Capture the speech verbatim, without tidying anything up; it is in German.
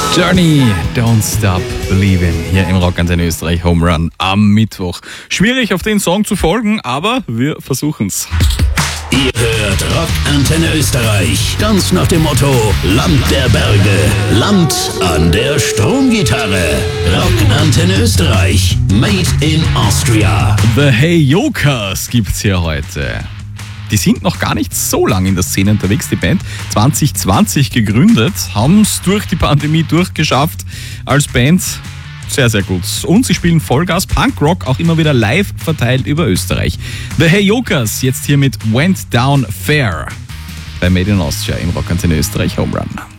Journey, Don't Stop Believing, hier im Rockantenne Österreich Home Run am Mittwoch. Schwierig auf den Song zu folgen, aber wir versuchen's. Ihr hört Rockantenne Österreich, ganz nach dem Motto Land der Berge, Land an der Stromgitarre. Rockantenne Österreich, made in Austria. The Hey Jokers gibt's hier heute. Die sind noch gar nicht so lange in der Szene unterwegs, die Band. zwanzig zwanzig gegründet, haben es durch die Pandemie durchgeschafft als Band. Sehr, sehr gut. Und sie spielen Vollgas, Punkrock, auch immer wieder live verteilt über Österreich. The Hey Jokers, jetzt hier mit Went Down Fair bei Made in Austria im Rockantenne Österreich Home Run.